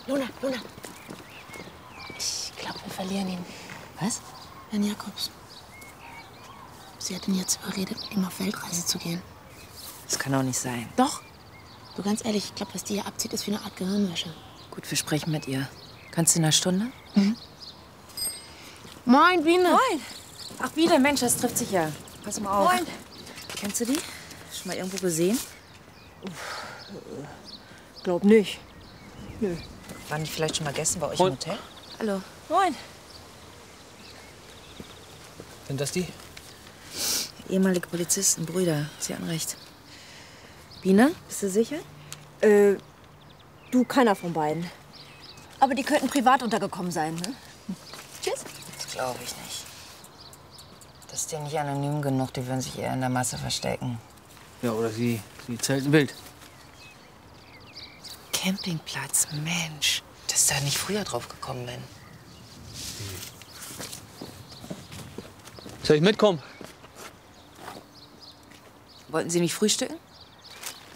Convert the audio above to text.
Luna. Ich glaube, wir verlieren ihn. Was? Herrn Jakobs. Sie hat ihn jetzt überredet, mit ihm auf Weltreise zu gehen. Das kann doch nicht sein. Doch. Du, ganz ehrlich, ich glaube, was die hier abzieht, ist wie eine Art Gehirnwäsche. Gut, wir sprechen mit ihr. Kannst du in einer Stunde? Moin, Biene. Moin. Ach, Biene, Mensch, das trifft sich ja. Pass mal auf. Moin. Kennst du die? Schon mal irgendwo gesehen? Glaub nicht. Nö. Waren die vielleicht schon mal gestern bei euch Moin. im Hotel? Hallo. Moin. Sind das die? Ehemalige Polizisten, Brüder. Sie hatten recht. Biene, bist du sicher? Du, keiner von beiden. Aber die könnten privat untergekommen sein, ne? Tschüss. Das glaube ich nicht. Das ist ja nicht anonym genug. Die würden sich eher in der Masse verstecken. Ja, oder sie zelten wild. Campingplatz, Mensch. Dass ich da nicht früher drauf gekommen bin. Soll ich mitkommen? Wollten Sie nicht frühstücken?